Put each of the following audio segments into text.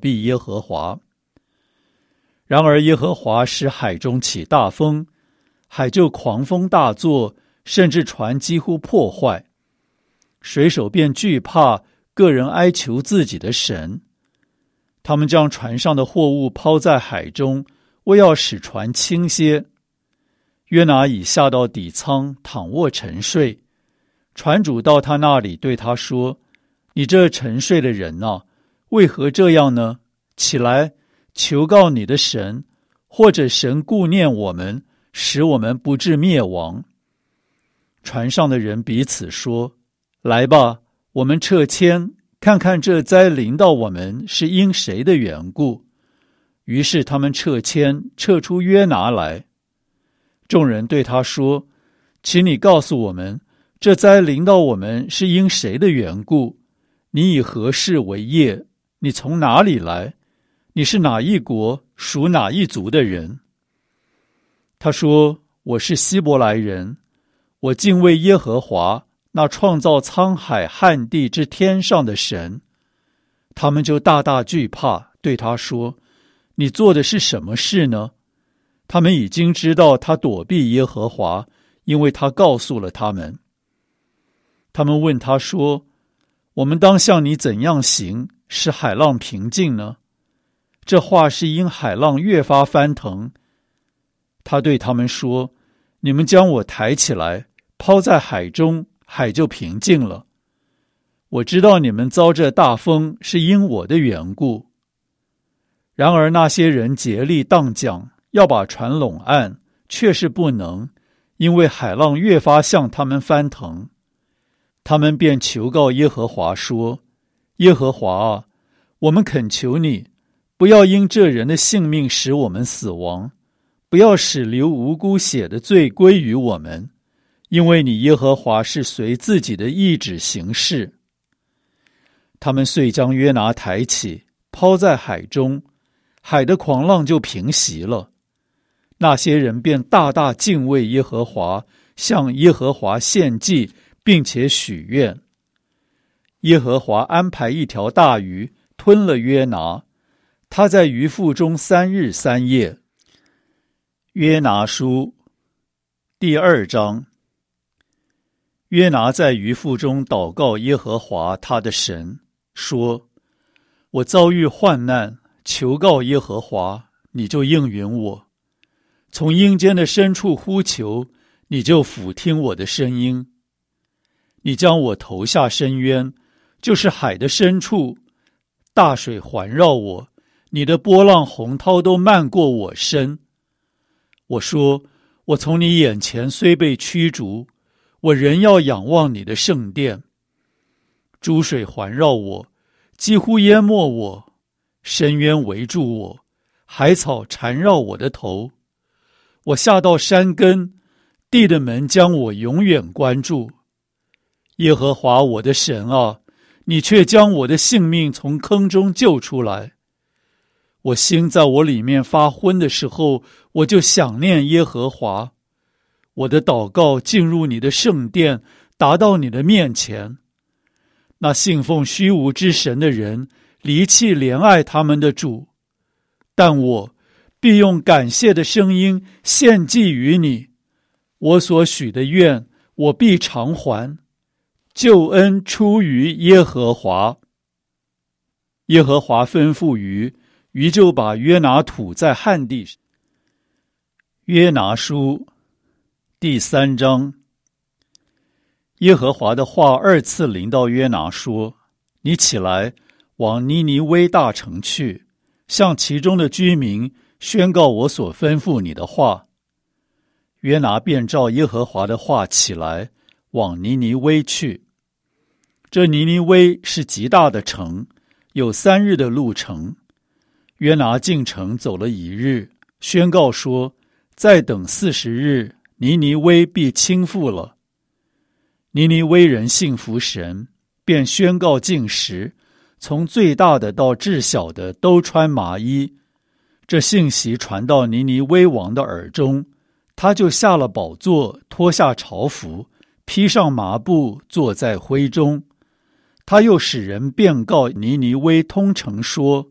避耶和华。然而耶和华使海中起大风，海就狂风大作，甚至船几乎破坏。水手便惧怕，个人哀求自己的神。他们将船上的货物抛在海中，为要使船轻些。约拿已下到底舱，躺卧沉睡。船主到他那里，对他说：你这沉睡的人啊，为何这样呢？起来，求告你的神，或者神顾念我们，使我们不致灭亡。船上的人彼此说：来吧，我们撤迁，看看这灾临到我们是因谁的缘故。于是他们撤迁，撤出约拿来。众人对他说：请你告诉我们，这灾临到我们是因谁的缘故？你以何事为业？你从哪里来？你是哪一国，属哪一族的人？他说：我是希伯来人，我敬畏耶和华，那创造沧海旱地之天上的神。他们就大大惧怕，对他说：你做的是什么事呢？他们已经知道他躲避耶和华，因为他告诉了他们。他们问他说：我们当向你怎样行，使海浪平静呢？这话是因海浪越发翻腾。他对他们说：你们将我抬起来，抛在海中，海就平静了。我知道你们遭这大风是因我的缘故。然而那些人竭力荡桨，要把船拢岸，却是不能，因为海浪越发向他们翻腾。他们便求告耶和华说：耶和华啊，我们恳求你，不要因这人的性命使我们死亡，不要使流无辜血的罪归于我们，因为你耶和华是随自己的意志行事。他们遂将约拿抬起，抛在海中，海的狂浪就平息了。那些人便大大敬畏耶和华，向耶和华献祭，并且许愿。耶和华安排一条大鱼吞了约拿，他在鱼腹中3日3夜。约拿书第2章。约拿在鱼腹中祷告耶和华他的神，说：我遭遇患难，求告耶和华，你就应允我。从阴间的深处呼求，你就俯听我的声音。你将我投下深渊，就是海的深处，大水环绕我，你的波浪洪涛都漫过我身。我说：我从你眼前虽被驱逐，我仍要仰望你的圣殿。诸水环绕我，几乎淹没我，深渊围住我，海草缠绕我的头。我下到山根，地的门将我永远关住。耶和华我的神啊，你却将我的性命从坑中救出来。我心在我里面发昏的时候，我就想念耶和华。我的祷告进入你的圣殿，达到你的面前。那信奉虚无之神的人离弃怜爱他们的主，但我必用感谢的声音献祭于你。我所许的愿，我必偿还。救恩出于耶和华。耶和华吩咐鱼，鱼就把约拿吐在旱地上。约拿书第3章。耶和华的话2次临到约拿说：你起来，往尼尼微大城去，向其中的居民宣告我所吩咐你的话。约拿便照耶和华的话起来，往尼尼微去。这尼尼微是极大的城，有3日的路程。约拿进城走了1日，宣告说：再等40日，尼尼微必倾覆了。尼尼微人信服神，便宣告禁食，从最大的到至小的都穿麻衣。这信息传到尼尼微王的耳中，他就下了宝座，脱下朝服，披上麻布，坐在灰中。他又使人便告尼尼微通城说：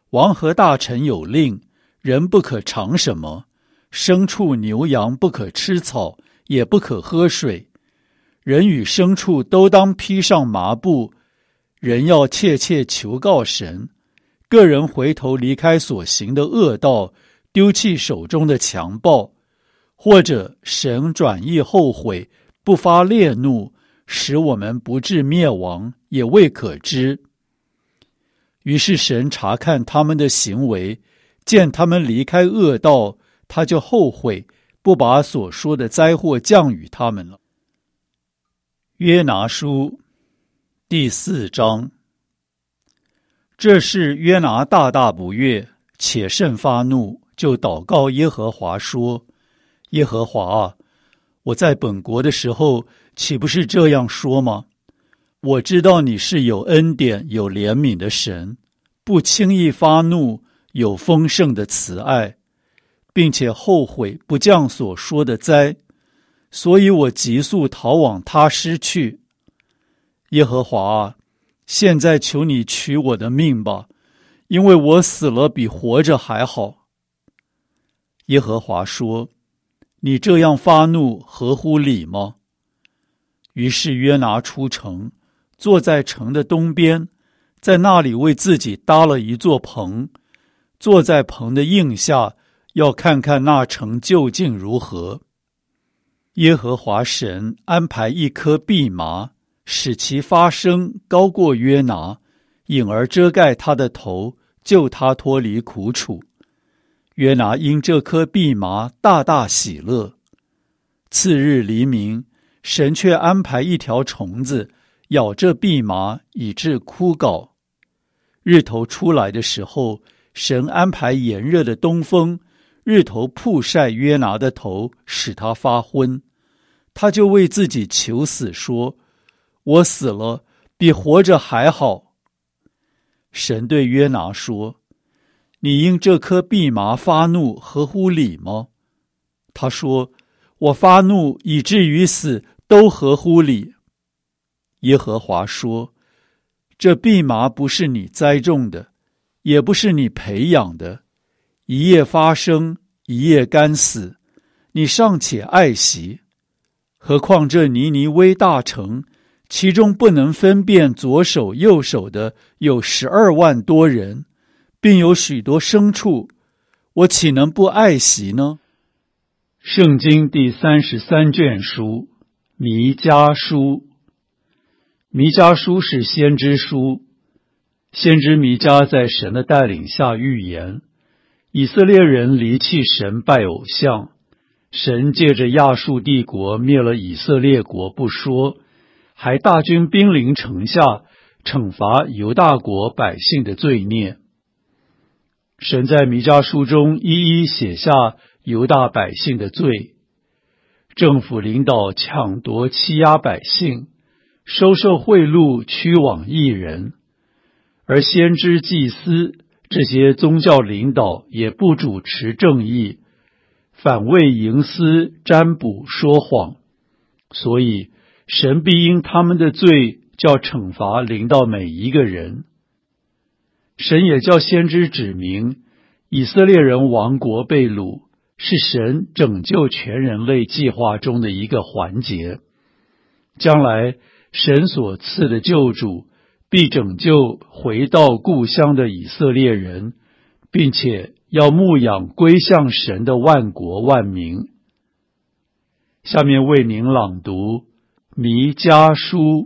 王和大臣有令，人不可尝什么，牲畜牛羊不可吃草，也不可喝水。人与牲畜都当披上麻布，人要切切求告神，个人回头离开所行的恶道，丢弃手中的强暴，或者神转意后悔，不发烈怒，使我们不致灭亡，也未可知。于是神查看他们的行为，见他们离开恶道，他就后悔，不把所说的灾祸降与他们了。约拿书第4章。这事约拿大大不悦，且甚发怒，就祷告耶和华说：耶和华啊，我在本国的时候，岂不是这样说吗？我知道你是有恩典有怜悯的神，不轻易发怒，有丰盛的慈爱，并且后悔不降所说的灾，所以我急速逃往他施去。耶和华啊，现在求你取我的命吧，因为我死了比活着还好。耶和华说：你这样发怒合乎理吗？于是约拿出城，坐在城的东边，在那里为自己搭了一座棚，坐在棚的荫下，要看看那城究竟如何。耶和华神安排一棵蓖麻，使其发声高过约拿，引而遮盖他的头，救他脱离苦楚。约拿因这棵蓖麻大大喜乐。次日黎明，神却安排一条虫子咬这蓖麻，以致枯槁。日头出来的时候，神安排炎热的东风，日头曝晒约拿的头，使他发昏。他就为自己求死，说：我死了比活着还好。神对约拿说：你因这棵蓖麻发怒合乎理吗？他说：我发怒以至于死都合乎理。耶和华说：这蓖麻不是你栽种的，也不是你培养的，一夜发生，一夜干死，你尚且爱惜。何况这尼尼微大城，其中不能分辨左手右手的有12万多人，并有许多牲畜，我岂能不爱惜呢？圣经第33卷书，弥迦书。弥迦书是先知书，先知弥迦在神的带领下预言，以色列人离弃神拜偶像，神借着亚述帝国灭了以色列国不说，还大军兵临城下，惩罚犹大国百姓的罪孽。神在弥迦书中一一写下犹大百姓的罪，政府领导抢夺欺压百姓，收受贿赂屈枉义人，而先知祭司这些宗教领导也不主持正义，反为营私占卜说谎，所以神必因他们的罪叫惩罚临到每一个人。神也叫先知指明，以色列人亡国被掳是神拯救全人类计划中的一个环节，将来神所赐的救主必拯救回到故乡的以色列人，并且要牧养归向神的万国万民。下面为您朗读弥迦书。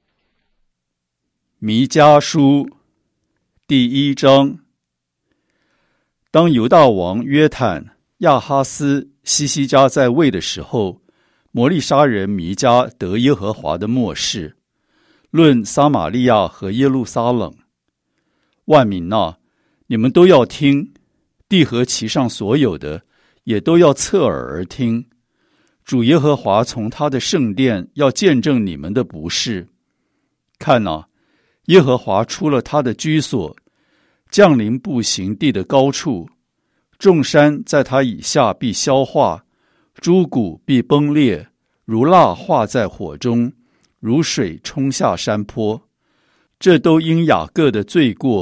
弥迦书第1章。当犹大王约坦、亚哈斯、西西家在位的时候，摩利沙人弥迦得耶和华的默示，论撒玛利亚和耶路撒冷。万民啊，你们都要听，地和其上所有的也都要侧耳而听。主耶和华从他的圣殿要见证你们的不是。看啊，耶和华出了他的居所，降临步行地的高处，众山在他以下必消化，诸谷必崩裂，如蜡化在火中，如水冲下山坡。这都因雅各的罪过，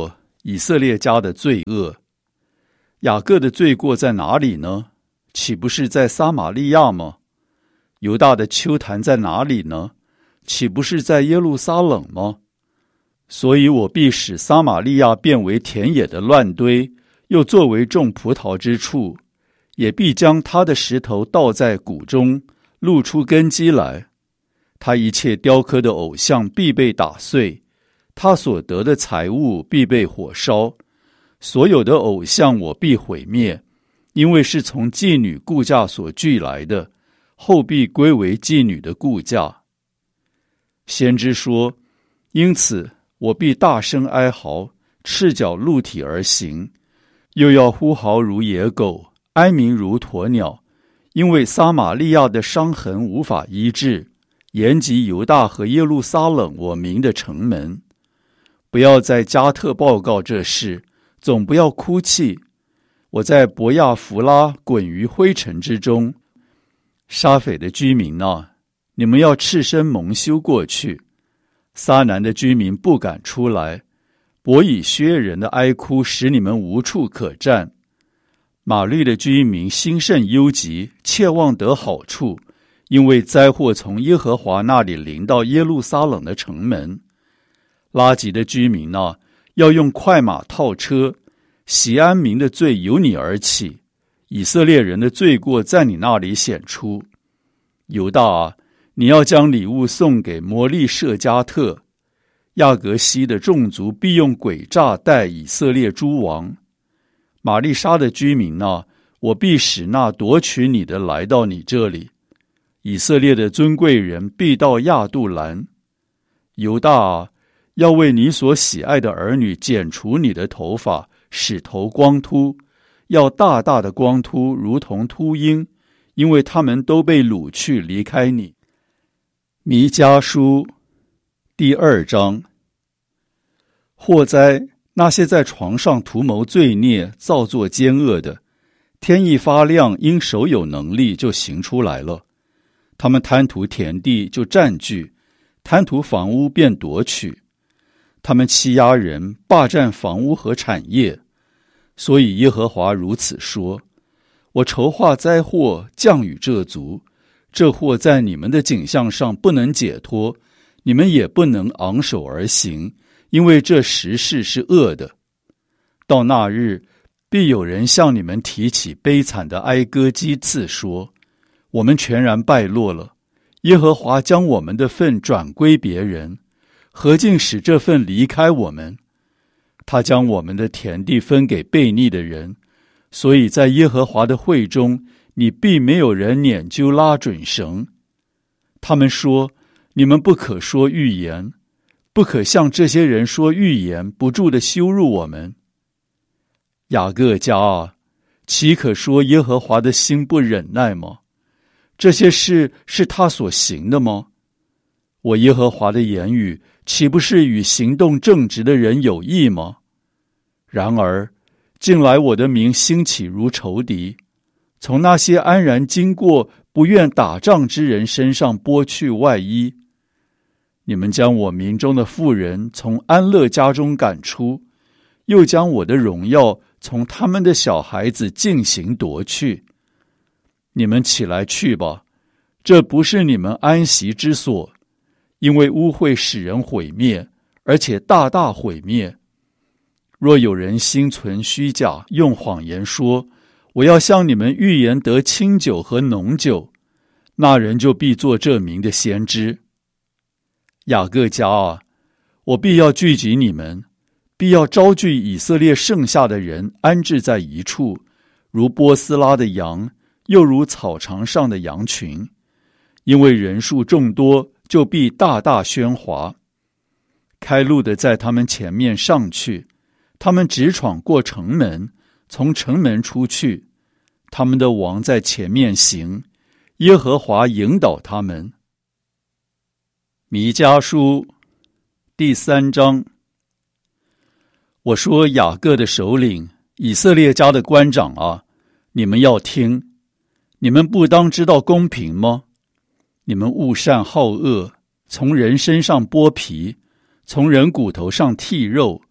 以色列家的罪恶。雅各的罪过在哪里呢？岂不是在撒玛利亚吗？犹大的丘坛在哪里呢？岂不是在耶路撒冷吗？所以我必使撒玛利亚变为田野的乱堆，又作为种葡萄之处，也必将他的石头倒在谷中，露出根基来。他一切雕刻的偶像必被打碎，他所得的财物必被火烧。所有的偶像我必毁灭，因为是从妓女雇价所聚来的，后必归为妓女的雇价。先知说，因此我必大声哀嚎，赤脚露体而行，又要呼号如野狗，哀鸣如鸵鸟，因为撒玛利亚的伤痕无法医治，延及犹大和耶路撒冷我名的城门。不要在加特报告这事，总不要哭泣。我在伯亚弗拉滚于灰尘之中。沙斐的居民啊，你们要赤身蒙羞过去。撒南的居民不敢出来，伯以薛人的哀哭使你们无处可站。马律的居民心甚忧急，切望得好处，因为灾祸从耶和华那里临到耶路撒冷的城门。拉吉的居民啊，要用快马套车。锡安民的罪由你而起，以色列人的罪过在你那里显出。犹大啊，你要将礼物送给摩利舍加特。亚革西的众族必用诡诈待以色列诸王。玛丽莎的居民啊，我必使那夺取你的来到你这里。以色列的尊贵人必到亚杜兰。犹大啊，要为你所喜爱的儿女剪除你的头发，使头光秃，要大大的光秃，如同秃鹰，因为他们都被掳去离开你。弥迦书第2章。祸哉，那些在床上图谋罪孽、造作奸恶的，天一发亮，因手有能力就行出来了。他们贪图田地就占据，贪图房屋便夺取。他们欺压人，霸占房屋和产业。所以耶和华如此说，我筹划灾祸降与这族，这祸在你们的景象上不能解脱，你们也不能昂首而行，因为这时势是恶的。到那日，必有人向你们提起悲惨的哀歌讥刺说，我们全然败落了，耶和华将我们的份转归别人，何竟使这份离开我们？他将我们的田地分给悖逆的人，所以在耶和华的会中，你必没有人撵揪拉准绳。他们说，你们不可说预言，不可向这些人说预言，不住地羞辱我们。雅各家啊，岂可说耶和华的心不忍耐吗？这些事是他所行的吗？我耶和华的言语岂不是与行动正直的人有益吗？然而近来我的名兴起如仇敌，从那些安然经过不愿打仗之人身上剥去外衣。你们将我民中的妇人从安乐家中赶出，又将我的荣耀从他们的小孩子进行夺去。你们起来去吧，这不是你们安息之所，因为污秽使人毁灭，而且大大毁灭。若有人心存虚假，用谎言说，我要向你们预言得清酒和浓酒，那人就必做这名的先知。雅各家啊，我必要聚集你们，必要招聚以色列剩下的人，安置在一处，如波斯拉的羊，又如草场上的羊群。因为人数众多，就必大大喧哗。开路的在他们前面上去，他们直闯过城门，从城门出去。他们的王在前面行，耶和华引导他们。弥迦书第3章。我说雅各的首领，以色列家的官长啊，你们要听，你们不当知道公平吗？你们恶善好恶，从人身上剥皮，从人骨头上剔肉，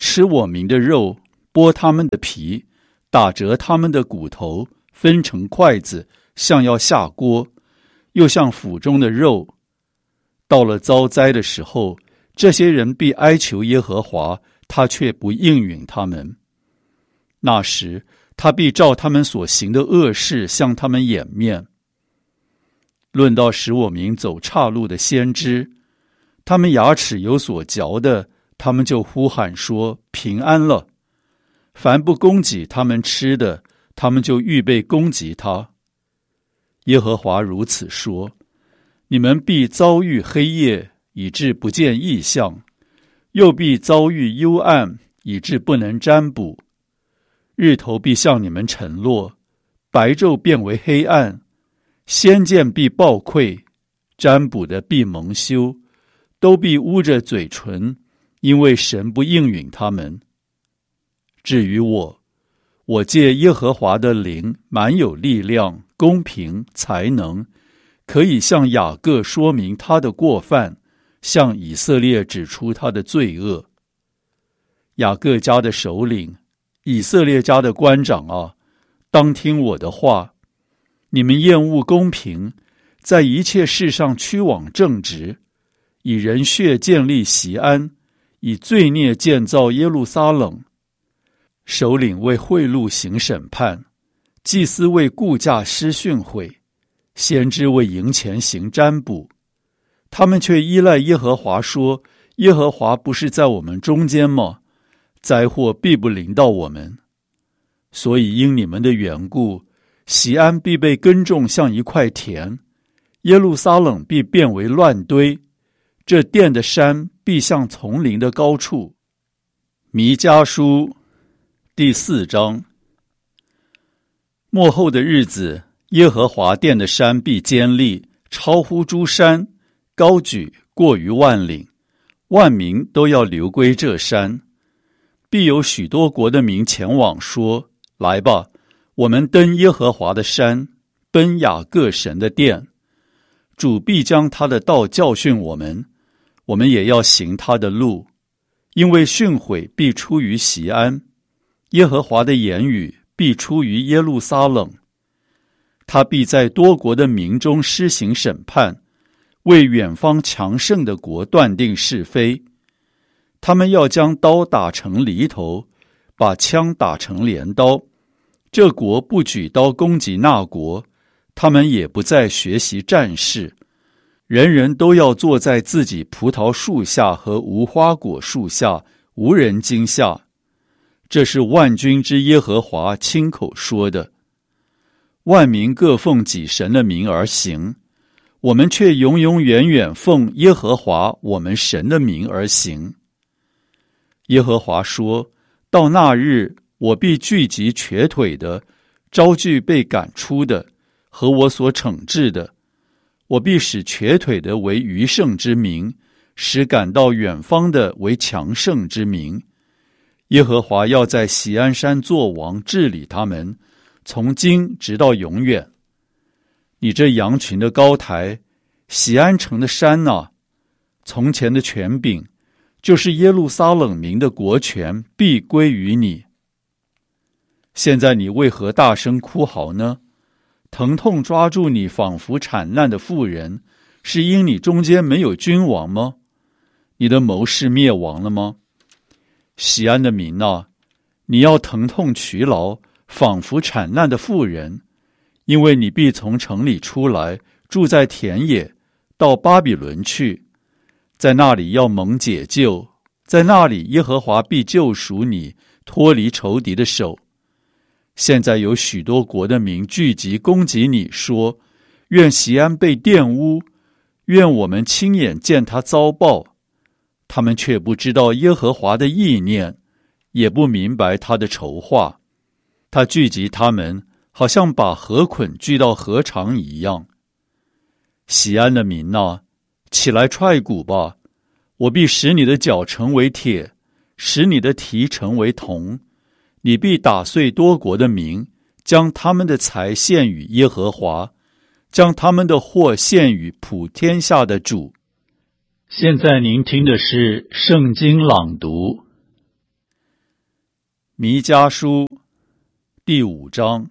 吃我民的肉，剥他们的皮，打折他们的骨头，分成筷子，像要下锅，又像腹中的肉。到了遭灾的时候，这些人必哀求耶和华，他却不应允他们。那时，他必照他们所行的恶事向他们掩面。论到使我民走岔路的先知，他们牙齿有所嚼的，他们就呼喊说平安了。凡不供给他们吃的，他们就预备攻击他。耶和华如此说：你们必遭遇黑夜，以致不见异象，又必遭遇幽暗，以致不能占卜。日头必向你们沉落，白昼变为黑暗，先见必暴溃，占卜的必蒙羞，都必捂着嘴唇，因为神不应允他们。至于我借耶和华的灵，满有力量、公平、才能，可以向雅各说明他的过犯，向以色列指出他的罪恶。雅各家的首领，以色列家的官长啊，当听我的话。你们厌恶公平，在一切事上屈枉正直，以人血建立锡安，以罪孽建造耶路撒冷。首领为贿赂行审判，祭司为雇价施训诲，先知为赢钱行占卜。他们却依赖耶和华说，耶和华不是在我们中间吗？灾祸必不临到我们。所以因你们的缘故，锡安必被耕种像一块田，耶路撒冷必变为乱堆，这殿的山必像丛林的高处。弥迦书第4章。末后的日子，耶和华殿的山必坚立，超乎诸山，高举过于万岭，万民都要流归这山。必有许多国的民前往说，来吧，我们登耶和华的山，奔雅各神的殿。主必将他的道教训我们，我们也要行他的路。因为训诲必出于锡安，耶和华的言语必出于耶路撒冷。他必在多国的民中施行审判，为远方强盛的国断定是非。他们要将刀打成犁头，把枪打成镰刀。这国不举刀攻击那国，他们也不再学习战事。人人都要坐在自己葡萄树下和无花果树下，无人惊吓。这是万军之耶和华亲口说的。万民各奉己神的名而行，我们却永永远远奉耶和华我们神的名而行。耶和华说，到那日，我必聚集瘸腿的，招聚被赶出的，和我所惩治的。我必使瘸腿的为余剩之民，使赶到远方的为强盛之民。耶和华要在锡安山作王，治理他们，从今直到永远。你这羊群的高台，锡安城的山啊，从前的权柄，就是耶路撒冷民的国权，必归于你。现在你为何大声哭嚎呢？疼痛抓住你，仿佛产难的妇人，是因你中间没有君王吗？你的谋士灭亡了吗？锡安的民啊，你要疼痛劬劳，仿佛产难的妇人，因为你必从城里出来，住在田野，到巴比伦去，在那里要蒙解救，在那里耶和华必救赎你，脱离仇敌的手。现在有许多国的民聚集攻击你，说，愿锡安被玷污，愿我们亲眼见他遭报。他们却不知道耶和华的意念，也不明白他的筹划。他聚集他们，好像把河捆聚到河场一样。锡安的民啊，起来踹鼓吧，我必使你的脚成为铁，使你的蹄成为铜。你必打碎多国的民，将他们的财献与耶和华，将他们的货献与普天下的主。现在您听的是圣经朗读。 弥迦书第5章。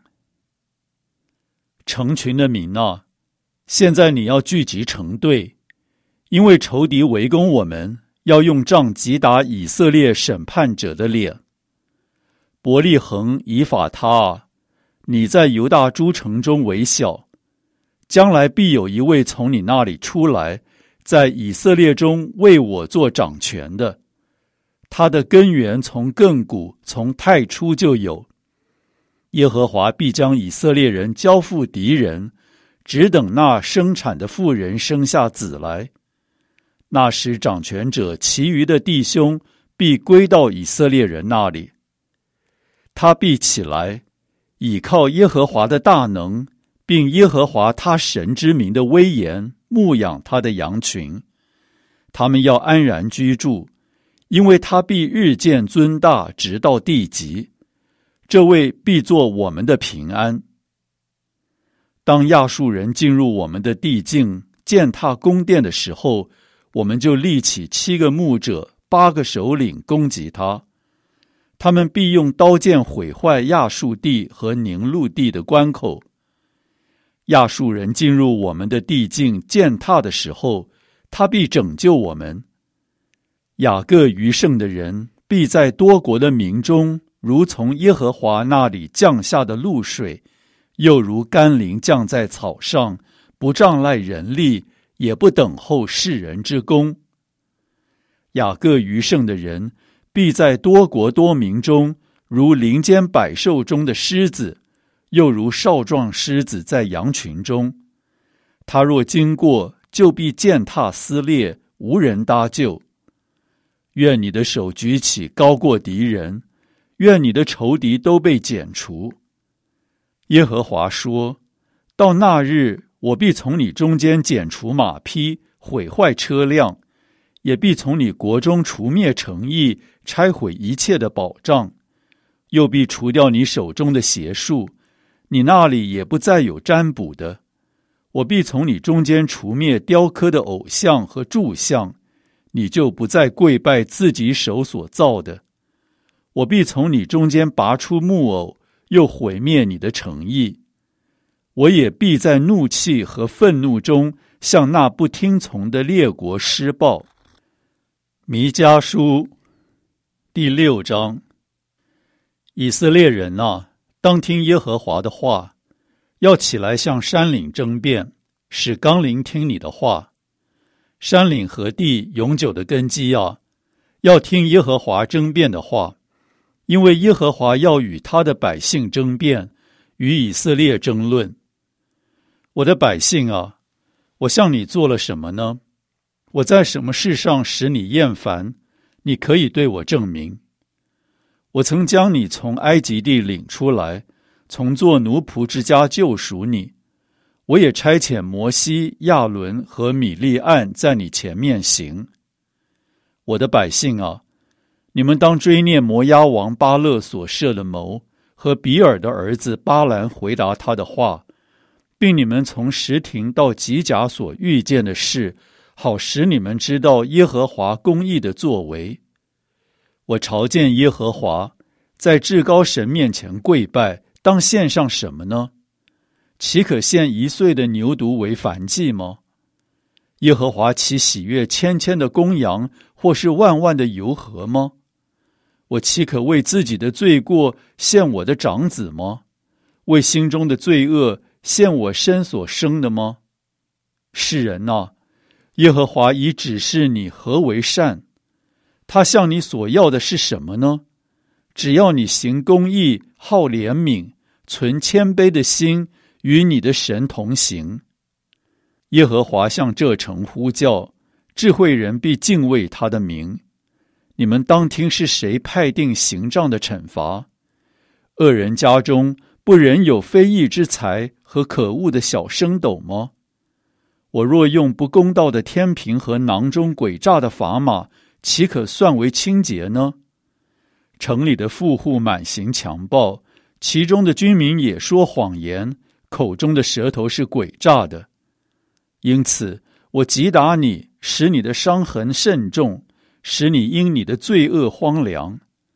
成群的民啊，现在你要聚集成队，因为仇敌围攻我们，要用杖击打以色列审判者的脸。伯利恒以法他啊，你在犹大诸城中为小，将来必有一位从你那里出来，在以色列中为我做掌权的。他的根源从亘古，从太初就有。耶和华必将以色列人交付敌人，只等那生产的妇人生下子来。那时掌权者其余的弟兄必归到以色列人那里。他必起来，倚靠耶和华的大能，并耶和华他神之名的威严，牧养他的羊群。他们要安然居住，因为他必日渐尊大，直到地极。这位必作我们的平安。当亚述人进入我们的地境，践踏宫殿的时候，我们就立起7个牧者，8个首领攻击他。他们必用刀剑毁坏亚述地和宁录地的关口。亚述人进入我们的地境践踏的时候，他必拯救我们。雅各余剩的人必在多国的民中，如从耶和华那里降下的露水，又如甘霖降在草上，不仗赖人力，也不等候世人之功。雅各余剩的人必在多国多民中，如林间百兽中的狮子，又如少壮狮子在羊群中。他若经过，就必践踏撕裂，无人搭救。愿你的手举起高过敌人，愿你的仇敌都被剪除。耶和华说，到那日，我必从你中间剪除马匹，毁坏车辆，也必从你国中除灭城邑，拆毁一切的保障，又必除掉你手中的邪术，你那里也不再有占卜的。我必从你中间除灭雕刻的偶像和柱像，你就不再跪拜自己手所造的。我必从你中间拔出木偶，又毁灭你的城邑。我也必在怒气和愤怒中，向那不听从的列国施报。弥迦书第6章。以色列人啊，当听耶和华的话，要起来向山岭争辩，使冈陵听你的话。山岭和地永久的根基啊，要听耶和华争辩的话，因为耶和华要与他的百姓争辩，与以色列争论。我的百姓啊，我向你做了什么呢？我在什么事上使你厌烦？你可以对我证明。我曾将你从埃及地领出来，从做奴仆之家救赎你。我也差遣摩西、亚伦和米利暗在你前面行。我的百姓啊，你们当追念摩押王巴勒所设的谋，和比尔的儿子巴兰回答他的话，并你们从什亭到吉甲所遇见的事，好使你们知道耶和华公义的作为。我朝见耶和华，在至高神面前跪拜，当献上什么呢？岂可献1岁的牛犊为燔祭吗？耶和华岂喜悦千千的公羊，或是万万的油和吗？我岂可为自己的罪过献我的长子吗？为心中的罪恶献我身所生的吗？世人啊，耶和华已指示你何为善。他向你所要的是什么呢？只要你行公义，好怜悯，存谦卑的心，与你的神同行。耶和华向这城呼叫，智慧人必敬畏他的名。你们当听是谁派定刑杖的惩罚？恶人家中不仍有非义之财和可恶的小升斗吗？我若用不公道的天平和囊中诡诈的砝码，岂可算为清洁呢？城里的富户满行强暴，其中的居民也说谎言，口中的舌头是诡诈的。因此我击打你，使你的伤痕甚重，使你因你的罪恶荒凉。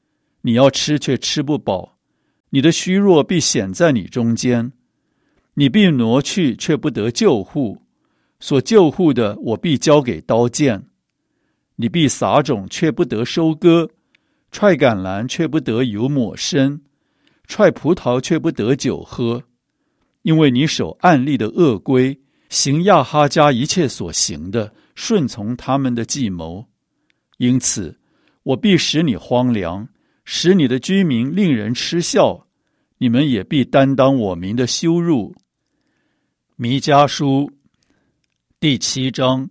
你要吃却吃不饱，你的虚弱必显在你中间。你必挪去却不得救护，所救护的我必交给刀剑。你必撒种却不得收割，踹橄榄却不得油抹身，踹葡萄却不得酒喝，因为你守暗利的恶规，行亚哈家一切所行的，顺从他们的计谋。因此我必使你荒凉，使你的居民令人嗤笑，你们也必担当我民的羞辱。弥迦书第7章。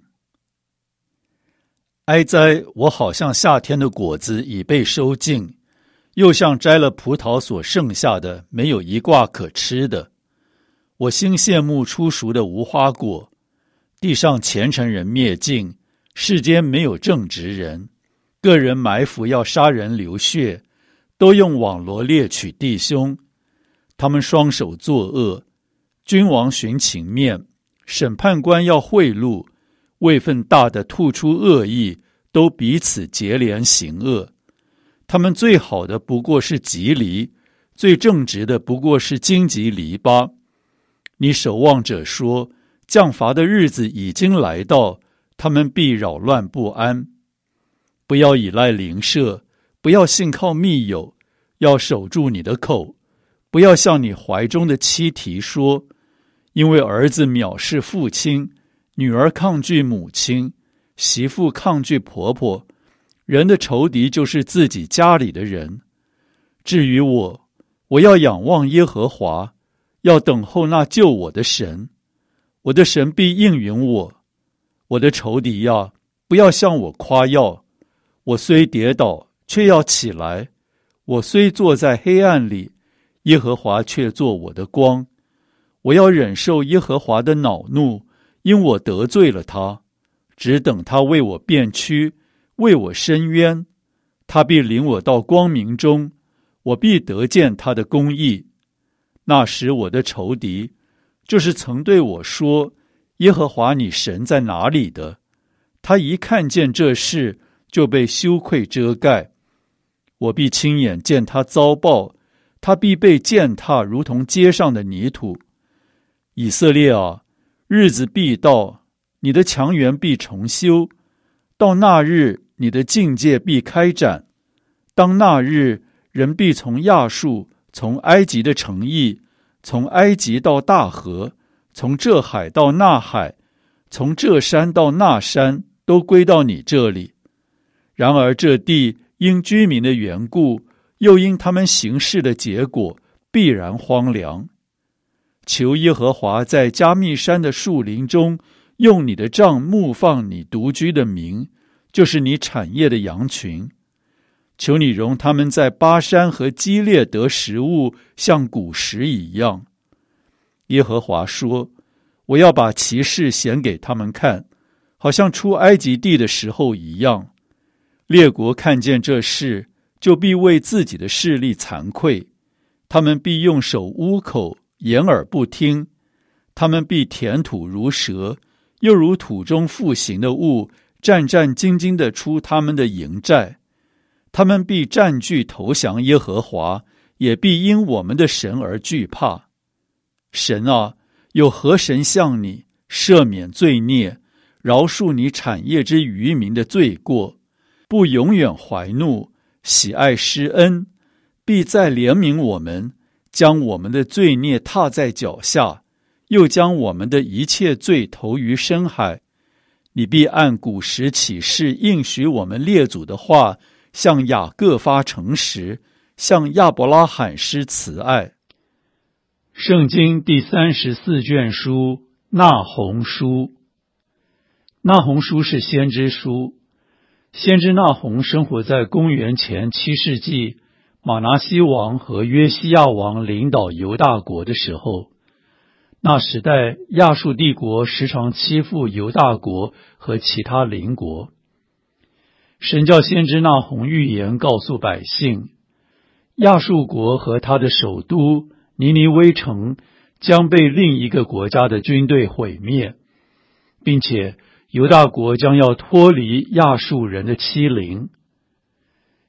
哀哉，我好像夏天的果子已被收尽，又像摘了葡萄所剩下的，没有一挂可吃的。我心羡慕初熟的无花果，地上虔诚人灭尽，世间没有正直人，个人埋伏要杀人流血，都用网罗猎取弟兄。他们双手作恶，君王寻情面，审判官要贿赂，位分大的吐出恶意，都彼此结连行恶。他们最好的不过是吉藜，最正直的不过是荆棘篱笆。你守望者说，降罚的日子已经来到，他们必扰乱不安。不要依赖邻舍，不要信靠密友，要守住你的口，不要向你怀中的妻提说，因为儿子藐视父亲，女儿抗拒母亲，媳妇抗拒婆婆，人的仇敌就是自己家里的人。至于我，我要仰望耶和华，要等候那救我的神。我的神必应允我。我的仇敌呀，不要向我夸耀。我虽跌倒，却要起来；我虽坐在黑暗里，耶和华却做我的光。我要忍受耶和华的恼怒，因我得罪了他，只等他为我辩屈，为我伸冤。他必领我到光明中，我必得见他的公义。那时我的仇敌，就是曾对我说，耶和华你神在哪里的，他一看见这事，就被羞愧遮盖。我必亲眼见他遭报，他必被践踏，如同街上的泥土。以色列啊，日子必到，你的墙垣必重修，到那日，你的境界必开展。当那日，人必从亚述，从埃及的城邑，从埃及到大河，从这海到那海，从这山到那山，都归到你这里。然而这地因居民的缘故，又因他们行事的结果，必然荒凉。求耶和华在加密山的树林中，用你的杖牧放你独居的民，就是你产业的羊群。求你容他们在巴山和基列得食物，像古时一样。耶和华说，我要把奇事显给他们看，好像出埃及地的时候一样。列国看见这事，就必为自己的势力惭愧，他们必用手捂口，掩耳不听。他们必填土如蛇，又如土中复形的物，战战兢兢地出他们的营寨。他们必占据投降耶和华，也必因我们的神而惧怕。神啊，有何神像你，赦免罪孽，饶恕你产业之渔民的罪过，不永远怀怒，喜爱施恩，必再怜悯我们，将我们的罪孽踏在脚下，又将我们的一切罪投于深海。你必按古时起誓应许我们列祖的话，向雅各发诚实，向亚伯拉罕施慈爱。圣经第34卷书，那鸿书。那鸿书是先知书。先知那鸿生活在公元前7世纪，马拿西王和约西亚王领导犹大国的时候。那时代亚述帝国时常欺负犹大国和其他邻国。神叫先知那鸿预言告诉百姓，亚述国和他的首都尼尼微城将被另一个国家的军队毁灭，并且犹大国将要脱离亚述人的欺凌。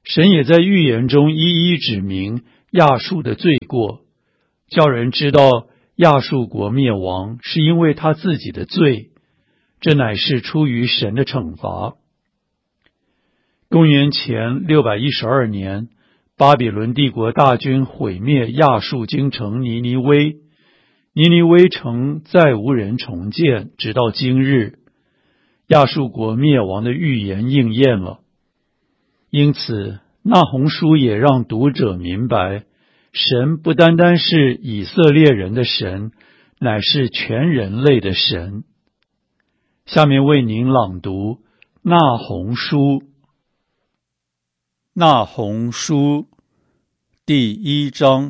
神也在预言中一一指明亚述的罪过，叫人知道亚述国灭亡是因为他自己的罪，这乃是出于神的惩罚。公元前612年，巴比伦帝国大军毁灭亚述京城尼尼微，尼尼微城再无人重建，直到今日。亚述国灭亡的预言应验了。因此，那鸿书也让读者明白，神不单单是以色列人的神，乃是全人类的神。下面为您朗读那鸿书。那鸿书第1章，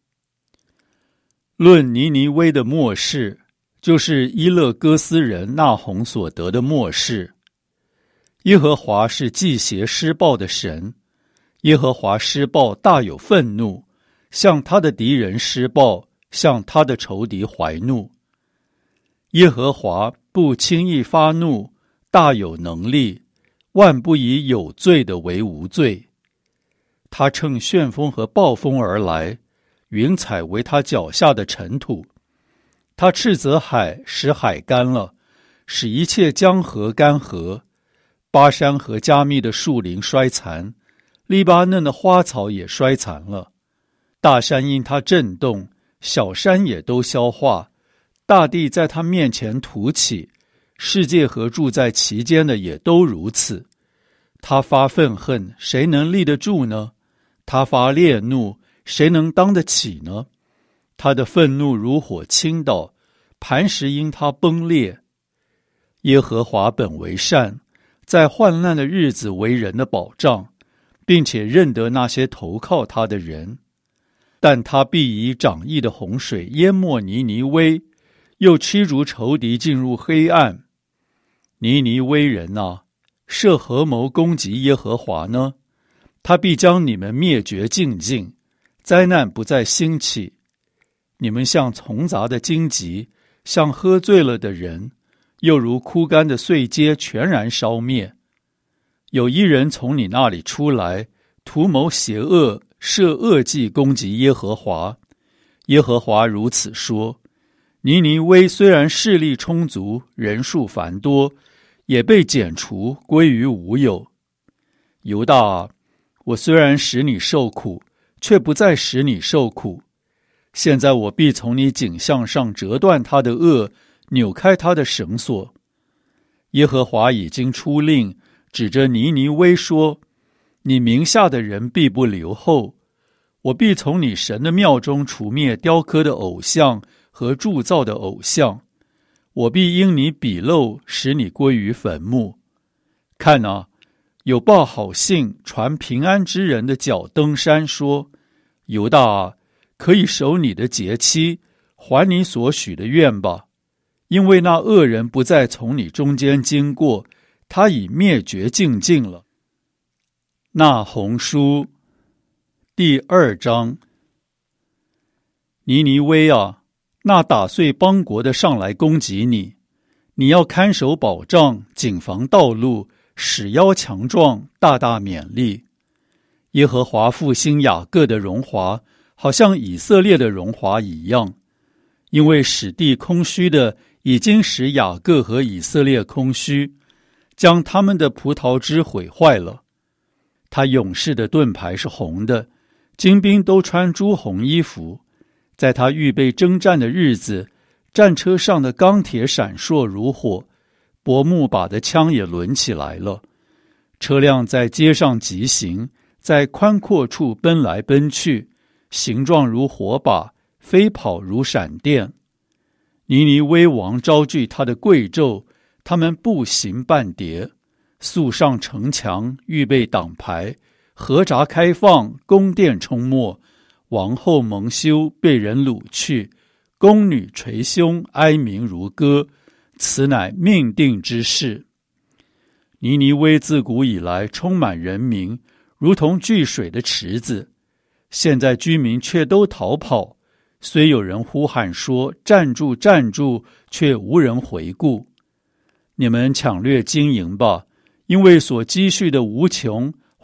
论尼尼微的末世，就是伊勒哥斯人那鸿所得的末世。耶和华是忌邪施暴的神，耶和华施暴大有愤怒，向他的敌人施暴，向他的仇敌怀怒。耶和华不轻易发怒，大有能力，万不以有罪的为无罪。他乘旋风和暴风而来，云彩为他脚下的尘土。他斥责海，使海干了，使一切江河干涸。巴山和加密的树林衰残，黎巴嫩的花草也衰残了。大山因他震动，小山也都消化。大地在他面前凸起，世界和住在其间的也都如此。他发愤恨，谁能立得住呢？他发烈怒，谁能当得起呢？他的愤怒如火倾倒，磐石因他崩裂。耶和华本为善，在患难的日子为人的保障，并且认得那些投靠他的人。但他必以涨溢的洪水淹没尼尼微，又驱逐仇敌进入黑暗。尼尼微人啊，设合谋攻击耶和华呢？他必将你们灭绝尽尽，灾难不再兴起。你们像丛杂的荆棘，像喝醉了的人，又如枯干的碎秸全然烧灭。有一人从你那里出来，图谋邪恶，设恶计攻击耶和华。耶和华如此说：尼尼微虽然势力充足，人数繁多，也被剪除，归于无有。犹大啊，我虽然使你受苦，却不再使你受苦。现在我必从你颈项上折断他的轭，扭开他的绳索。耶和华已经出令，指着尼尼微说：你名下的人必不留后。我必从你神的庙中除灭雕刻的偶像和铸造的偶像。我必因你鄙陋，使你归于坟墓。看啊，有报好信传平安之人的脚登山说：犹大啊，可以守你的节期，还你所许的愿吧。因为那恶人不再从你中间经过，他已灭绝尽尽了。那鸿书第2章。尼尼微啊，那打碎邦国的上来攻击你，你要看守保障，谨防道路，使腰强壮，大大勉励。耶和华复兴雅各的荣华，好像以色列的荣华一样。因为使地空虚的已经使雅各和以色列空虚，将他们的葡萄枝毁坏了。他勇士的盾牌是红的，精兵都穿朱红衣服。在他预备征战的日子，战车上的钢铁闪烁如火，薄木把的枪也抡起来了。车辆在街上疾行，在宽阔处奔来奔去，形状如火把，飞跑如闪电。尼尼微王招聚他的贵胄，他们步行半叠，速上城墙，预备挡牌，河闸开放，宫殿冲没。王后蒙羞，被人掳去，宫女捶胸，哀鸣如歌，此乃命定之事。尼尼微自古以来充满人民，如同聚水的池子，现在居民却都逃跑，虽有人呼喊说站住站住，却无人回顾。你们抢掠金银吧，因为所积蓄的无穷，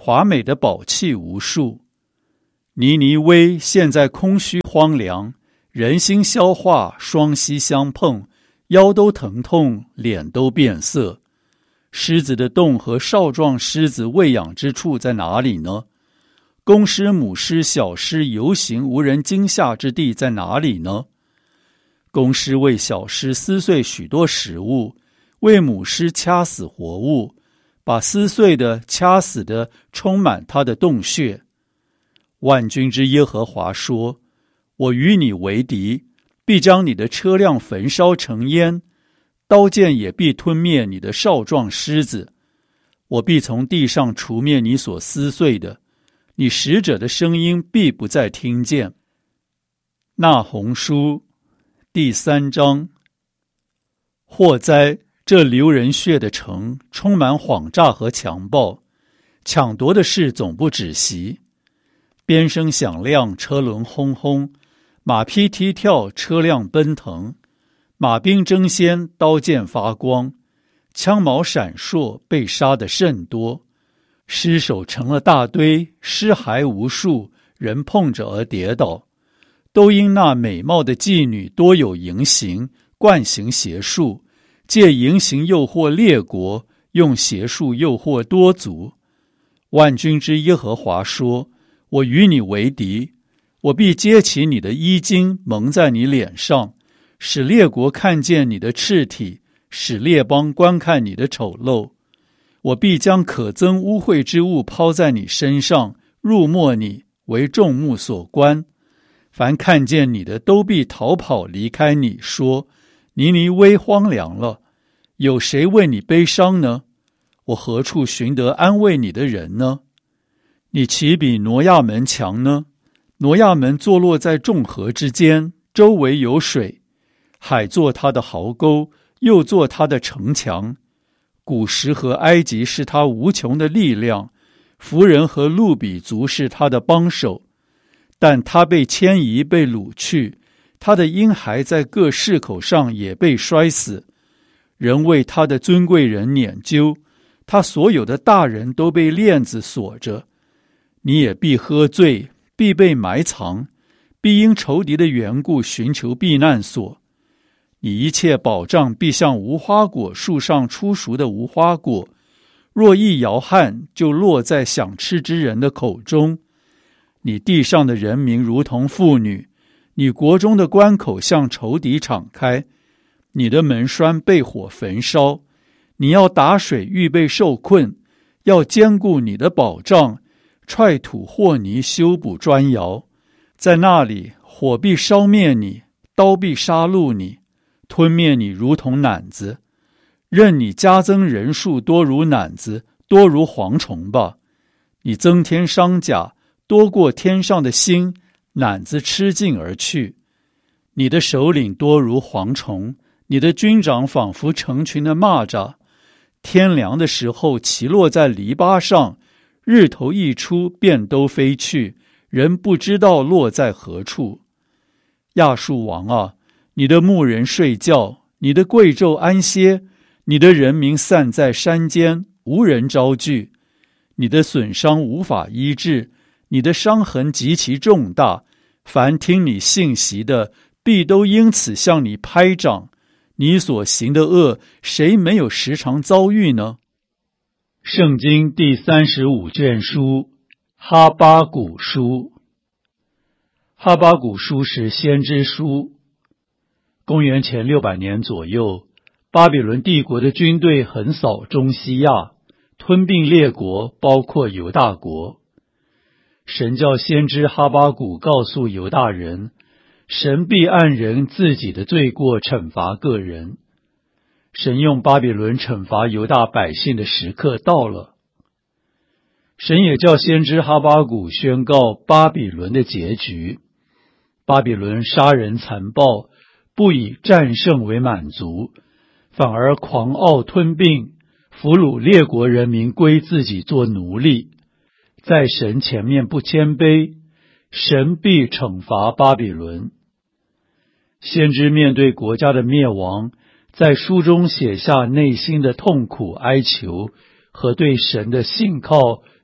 华美的宝器无数。尼尼微现在空虚荒凉，人心消化，双膝相碰，腰都疼痛，脸都变色。狮子的洞和少壮狮子喂养之处在哪里呢？公狮、母狮、小狮游行无人惊吓之地在哪里呢？公狮为小狮撕碎许多食物，为母狮掐死活物，把撕碎的、掐死的充满它的洞穴。万军之耶和华说：我与你为敌，必将你的车辆焚烧成烟，刀剑也必吞灭你的少壮狮子。我必从地上除灭你所撕碎的，你使者的声音必不再听见。那鸿书第3章。祸哉！这流人血的城，充满谎诈和强暴，抢夺的事总不止息。鞭声响亮，车轮轰轰，马匹踢跳，车辆奔腾，马兵争先，刀剑发光，枪矛闪烁，被杀的甚多。尸首成了大堆，尸骸无数，人碰着而跌倒。都因那美貌的妓女多有淫行，惯行邪术，借淫行诱惑列国，用邪术诱惑多族。万军之耶和华说：我与你为敌，我必揭起你的衣襟，蒙在你脸上，使列国看见你的赤体，使列邦观看你的丑陋。我必将可憎污秽之物抛在你身上，入没你，为众目所观。凡看见你的都必逃跑离开你，说：尼尼微荒凉了，有谁为你悲伤呢？我何处寻得安慰你的人呢？你岂比挪亚门强呢？挪亚门坐落在众河之间，周围有水，海作他的壕沟，又作他的城墙。古时和埃及是他无穷的力量，弗人和路比族是他的帮手。但他被迁移，被掳去，他的婴孩在各市口上也被摔死。人为他的尊贵人撵究，他所有的大人都被链子锁着。你也必喝醉，必被埋藏，必因仇敌的缘故寻求避难所。你一切保障必像无花果树上出熟的无花果，若一摇撼，就落在想吃之人的口中。你地上的人民如同妇女，你国中的关口向仇敌敞开，你的门栓被火焚烧。你要打水预备受困，要坚固你的保障，踹土和泥修补砖窑。在那里，火必烧灭你，刀必杀戮你，吞灭你如同赧子。任你加增人数多如赧子，多如蝗虫吧。你增添伤甲，多过天上的星，赧子吃尽而去。你的首领多如蝗虫，你的军长仿佛成群的蚂蚱。天凉的时候，其落在篱笆上，日头一出，便都飞去，人不知道落在何处。亚述王啊，你的牧人睡觉，你的贵胄安歇，你的人民散在山间，无人招聚。你的损伤无法医治，你的伤痕极其重大，凡听你信息的，必都因此向你拍掌。你所行的恶，谁没有时常遭遇呢？圣经第35卷书，哈巴谷书。哈巴谷书是先知书。公元前600年左右，巴比伦帝国的军队横扫中西亚，吞并列国，包括犹大国。神叫先知哈巴谷告诉犹大人，神必按人自己的罪过惩罚个人。神用巴比伦惩罚犹大百姓的时刻到了。神也叫先知哈巴谷宣告巴比伦的结局。巴比伦杀人残暴，不以战胜为满足，反而狂傲吞并，俘虏列国人民归自己做奴隶。在神前面不谦卑，神必惩罚巴比伦。先知面对国家的灭亡，在书中写下内心的痛苦哀求和对神的信靠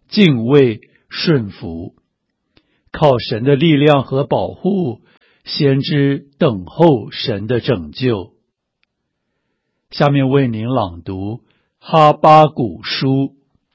敬畏、顺服。靠神的力量和保护，先知等候神的拯救。下面为您朗读哈巴谷书。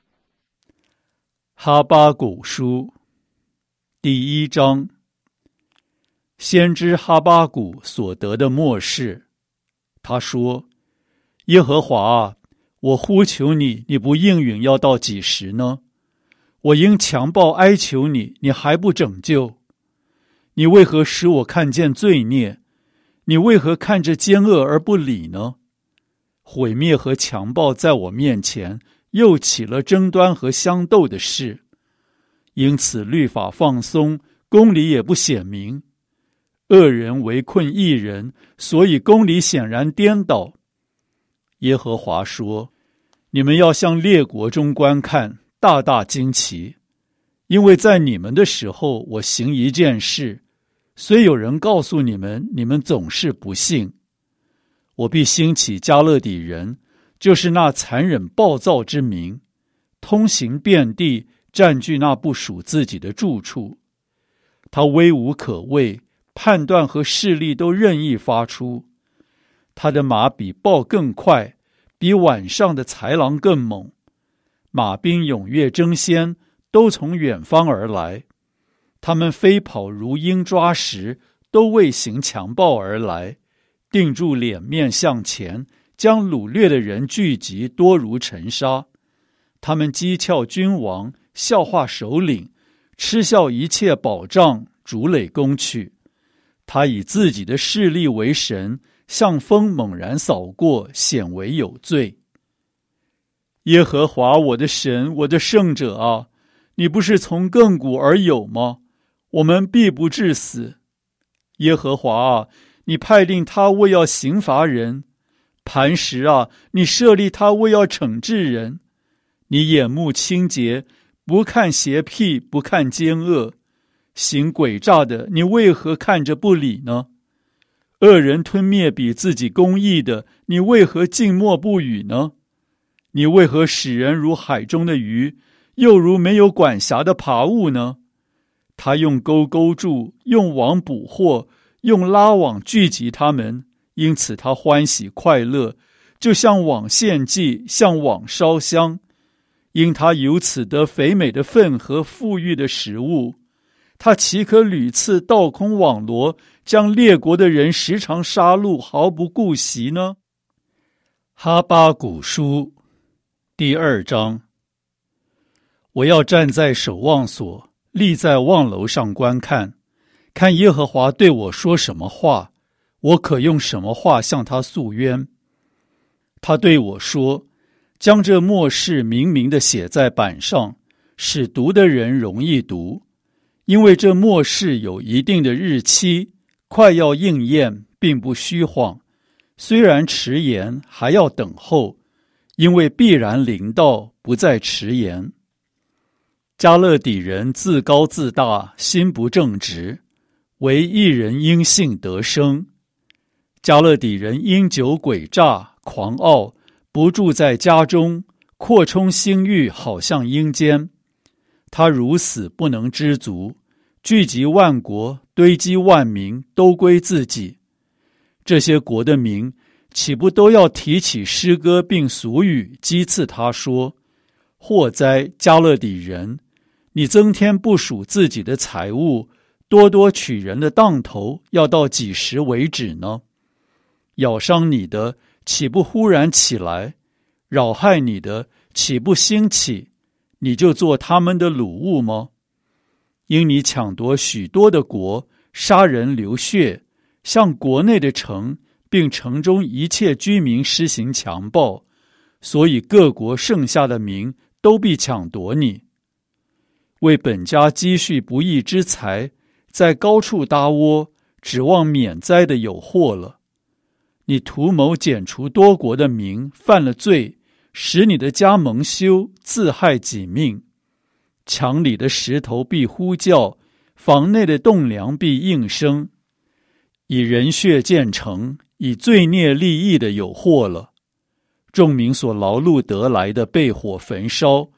哈巴谷书第1章。先知哈巴谷所得的默示，他说：耶和华啊，我呼求你，你不应允，要到几时呢？我因强暴哀求你，你还不拯救。你为何使我看见罪孽？你为何看着奸恶而不理呢？毁灭和强暴在我面前，又起了争端和相斗的事。因此律法放松，公理也不显明。恶人围困义人，所以公理显然颠倒。耶和华说：你们要向列国中观看，大大惊奇，因为在你们的时候，我行一件事，虽有人告诉你们，你们总是不信。我必兴起加勒底人，就是那残忍暴躁之民，通行遍地，占据那不属自己的住处。他威无可畏，判断和势力都任意发出。他的马比豹更快，比晚上的豺狼更猛。马兵踊跃争先，都从远方而来。他们飞跑如鹰抓食，都为行强暴而来。定住脸面向前，将掳掠的人聚集，多如尘沙。他们讥诮君王，笑话首领，嗤笑一切保障，逐垒攻去。他以自己的势力为神，像风猛然扫过，显为有罪。耶和华我的神，我的圣者啊，你不是从亘古而有吗？我们必不致死。耶和华啊，你派定他为要刑罚人；磐石啊，你设立他为要惩治人。你眼目清洁，不看邪僻，不看奸恶。行诡诈的，你为何看着不理呢？恶人吞灭比自己公义的，你为何静默不语呢？你为何使人如海中的鱼，又如没有管辖的爬物呢？他用钩勾住，用网捕获，用拉网聚集他们，因此他欢喜快乐，就像网献祭，像网烧香。因他由此得肥美的粪和富裕的食物，他岂可屡次倒空网罗，将列国的人时常杀戮，毫不顾惜呢？哈巴谷书第2章。我要站在守望所，立在望楼上观看，看耶和华对我说什么话，我可用什么话向他诉冤。他对我说：将这默示明明地写在板上，使读的人容易读。因为这默示有一定的日期，快要应验，并不虚晃。虽然迟延，还要等候，因为必然临到，不再迟延。加勒底人自高自大，心不正直，唯一人因信得生。加勒底人因酒诡诈，狂傲，不住在家中，扩充心欲，好像阴间。他如死不能知足，聚集万国，堆积万民，都归自己。这些国的民岂不都要提起诗歌并俗语，讥刺他说：祸哉，加勒底人！你增添不属自己的财物，多多取人的当头，要到几时为止呢？咬伤你的，岂不忽然起来？扰害你的，岂不兴起？你就做他们的掳物吗？因你抢夺许多的国，杀人流血，向国内的城，并城中一切居民施行强暴，所以各国剩下的民都必抢夺你。为本家积蓄不义之财，在高处搭窝，指望免灾的有祸了。你图谋剪除多国的民，犯了罪，使你的家蒙羞，自害己命。墙里的石头必呼叫，房内的栋梁必应声。以人血建成，以罪孽立意的有祸了。众民所劳碌得来的被火焚烧，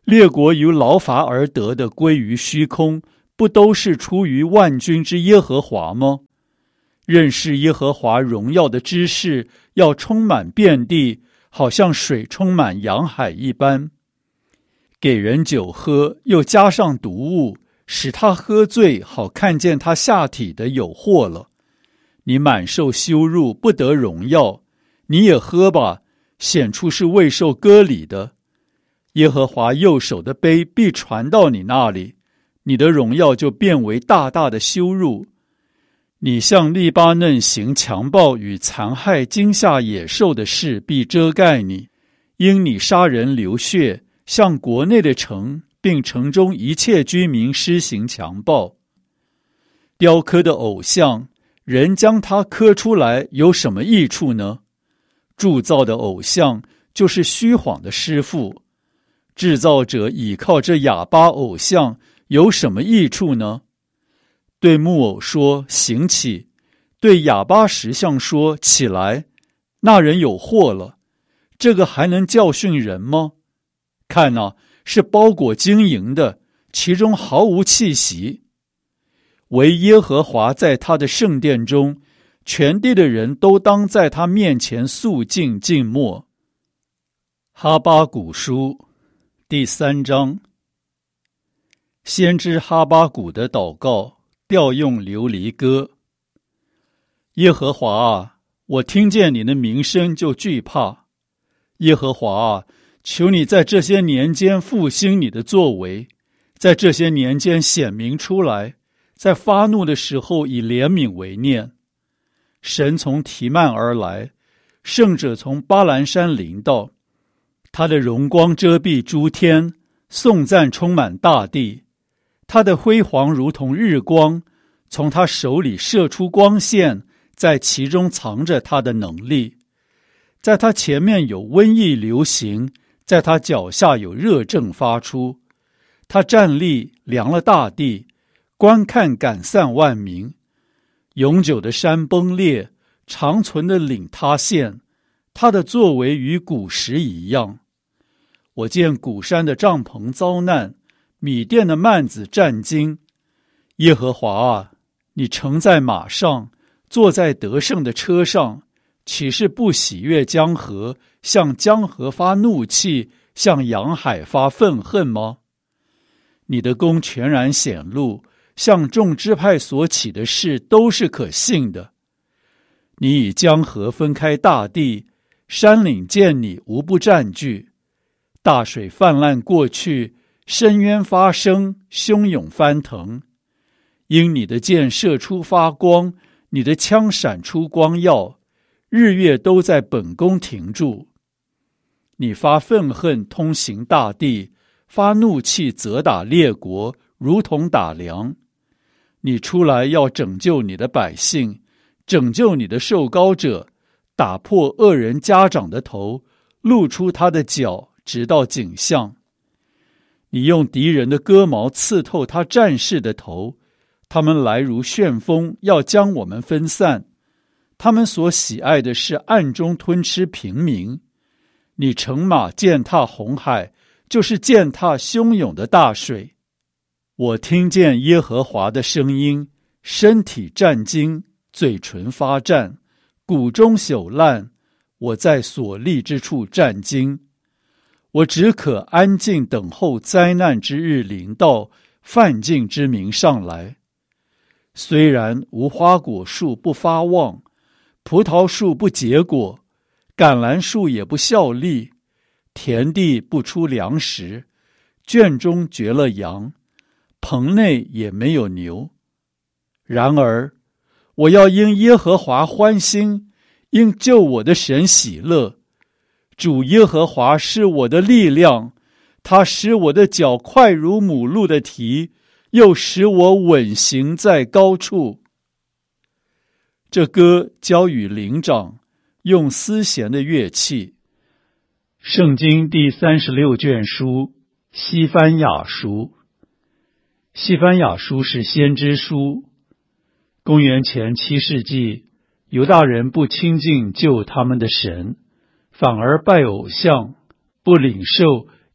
列国由劳伐而得的归于虚空，不都是出于万军之耶和华吗？认识耶和华荣耀的知识要充满遍地，好像水充满洋海一般。给人酒喝，又加上毒物，使他喝醉，好看见他下体的有祸了。你满受羞辱，不得荣耀。你也喝吧，显出是未受割礼的。耶和华右手的杯必传到你那里，你的荣耀就变为大大的羞辱。你向利巴嫩行强暴与残害惊吓野兽的事必遮盖你，因你杀人流血，向国内的城并城中一切居民施行强暴。雕刻的偶像，人将它刻出来有什么益处呢？铸造的偶像就是虚谎的师傅，制造者倚靠这哑巴偶像有什么益处呢？对木偶说行起，对哑巴石像说起来，那人有祸了。这个还能教训人吗？看哪，是包裹晶莹的，其中毫无气息。唯耶和华在他的圣殿中，全地的人都当在他面前肃静静默。哈巴谷书第3章。先知哈巴谷的祷告，调用流离歌。耶和华啊，我听见你的名声就惧怕。耶和华啊，求你在这些年间复兴你的作为，在这些年间显明出来，在发怒的时候以怜悯为念。神从提曼而来，圣者从巴兰山临到，他的荣光遮蔽诸天，颂赞充满大地。他的辉煌如同日光，从他手里射出光线，在其中藏着他的能力。在他前面有瘟疫流行，在他脚下有热症发出。他站立量了大地，观看赶散万民。永久的山崩裂，长存的岭塌陷，他的作为与古时一样。我见古山的帐篷遭难，米甸的幔子战惊。耶和华啊，你乘在马上，坐在得胜的车上，岂是不喜悦江河，向江河发怒气，向洋海发愤恨吗？你的功全然显露，向众支派所起的事都是可信的。你以江河分开大地，山岭见你无不占据。大水泛滥过去，深渊发生，汹涌翻腾。因你的箭射出发光，你的枪闪出光耀，日月都在本宫停住。你发愤恨通行大地，发怒气责打列国，如同打粮。你出来要拯救你的百姓，拯救你的受膏者，打破恶人家长的头，露出他的脚，直到颈项。你用敌人的戈矛刺透他战士的头，他们来如旋风，要将我们分散。他们所喜爱的是暗中吞吃平民。你乘马践踏红海，就是践踏汹涌的大水。我听见耶和华的声音，身体战惊，嘴唇发战，骨中朽烂，我在所立之处战惊。我只可安静等候灾难之日临到，犯境之民上来。虽然无花果树不发旺，葡萄树不结果，橄榄树也不效力，田地不出粮食，圈中绝了羊，棚内也没有牛。然而我要因耶和华欢心，因救我的神喜乐。主耶和华是我的力量，他使我的脚快如母鹿的蹄，又使我稳行在高处。这歌交与灵长，用丝弦的乐器。圣经第36卷书，西番雅书。西番雅书是先知书。公元前7世纪，犹大人不亲近救他们的神，反而拜偶像，不领受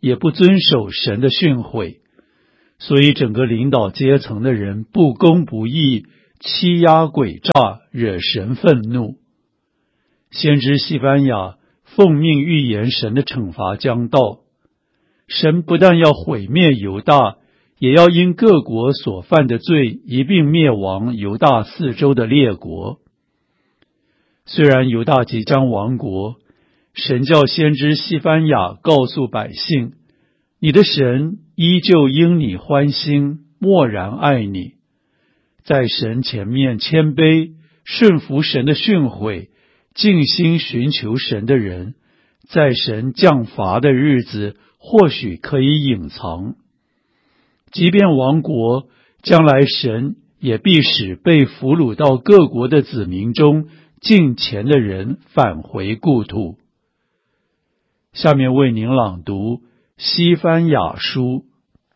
也不遵守神的训诲，所以整个领导阶层的人不公不义，欺压诡诈，惹神愤怒。先知西番雅奉命预言神的惩罚将到，神不但要毁灭犹大，也要因各国所犯的罪一并灭亡犹大四周的列国。虽然犹大即将亡国，神叫先知西番雅告诉百姓，你的神依旧因你欢心，默然爱你。在神前面谦卑，顺服神的训诲，尽心寻求神的人，在神降罚的日子或许可以隐藏。即便亡国，将来神也必使被俘虏到各国的子民中敬虔的人返回故土。下面为您朗读西番雅书。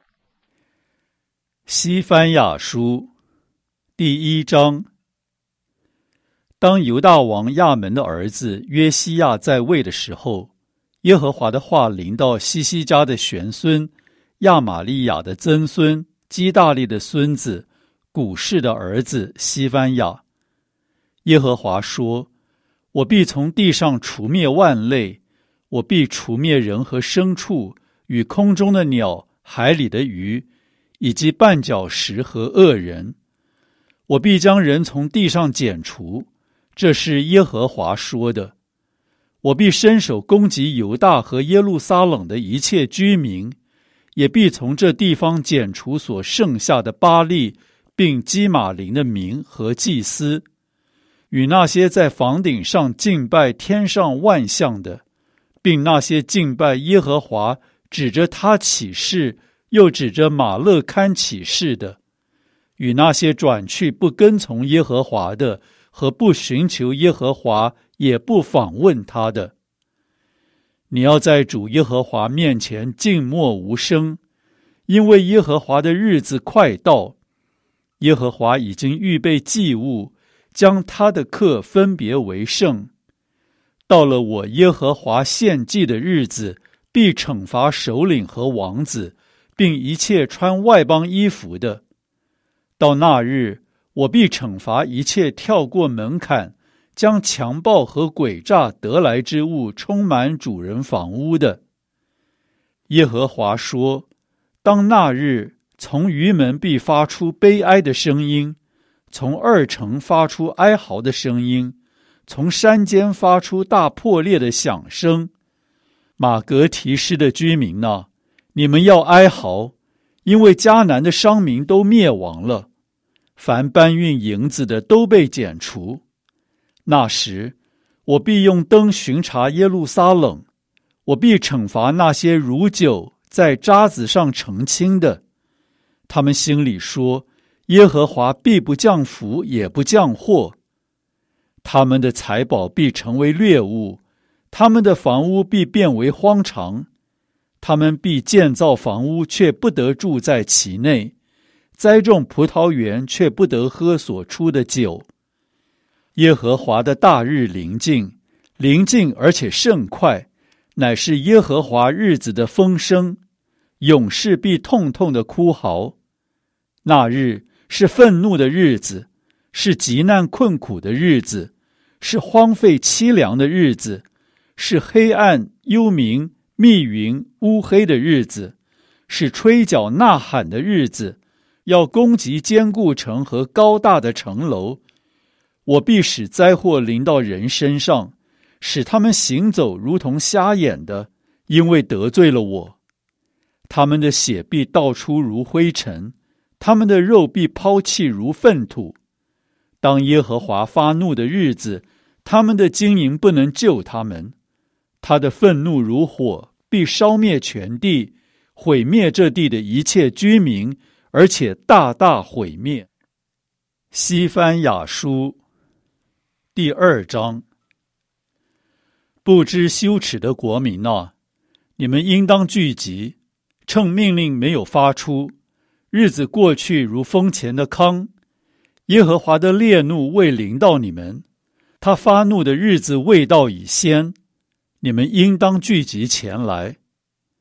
西番雅书第1章。当犹大王亚门的儿子约西亚在位的时候，耶和华的话临到西西家的玄孙亚玛利亚的曾孙基大利的孙子古士的儿子西番雅。耶和华说，我必从地上除灭万类，我必除灭人和牲畜，与空中的鸟，海里的鱼，以及绊脚石和恶人。我必将人从地上剪除，这是耶和华说的。我必伸手攻击犹大和耶路撒冷的一切居民，也必从这地方剪除所剩下的巴力，并基玛林的民和祭司，与那些在房顶上敬拜天上万象的，并那些敬拜耶和华指着他起誓，又指着马勒堪起誓的，与那些转去不跟从耶和华的，和不寻求耶和华也不访问他的。你要在主耶和华面前静默无声，因为耶和华的日子快到。耶和华已经预备祭物，将他的客分别为圣。到了我耶和华献祭的日子，必惩罚首领和王子，并一切穿外邦衣服的。到那日，我必惩罚一切跳过门槛，将强暴和诡诈得来之物充满主人房屋的。耶和华说，当那日，从鱼门必发出悲哀的声音，从二城发出哀嚎的声音，从山间发出大破裂的响声。马革提施的居民哪，你们要哀嚎，因为迦南的商民都灭亡了，凡搬运银子的都被剪除。那时，我必用灯巡查耶路撒冷，我必惩罚那些如酒在渣子上澄清的。他们心里说，耶和华必不降福，也不降祸。他们的财宝必成为掠物，他们的房屋必变为荒场。他们必建造房屋，却不得住在其内；栽种葡萄园，却不得喝所出的酒。耶和华的大日临近，临近而且甚快，乃是耶和华日子的风声。勇士必痛痛的哭嚎。那日是愤怒的日子，是极难困苦的日子，是荒废凄凉的日子，是黑暗幽冥密云乌黑的日子，是吹角呐喊的日子，要攻击坚固城和高大的城楼。我必使灾祸临到人身上，使他们行走如同瞎眼的，因为得罪了我。他们的血必倒出如灰尘，他们的肉必抛弃如粪土。当耶和华发怒的日子，他们的金银不能救他们。他的愤怒如火，必烧灭全地，毁灭这地的一切居民，而且大大毁灭。西番雅书第2章。不知羞耻的国民哪，你们应当聚集，趁命令没有发出，日子过去如风前的糠。耶和华的烈怒未临到你们，他发怒的日子未到已先，你们应当聚集前来。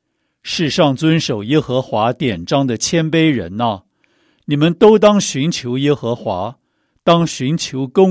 世上遵守耶和华典章的谦卑人哪，你们都当寻求耶和华，当寻求公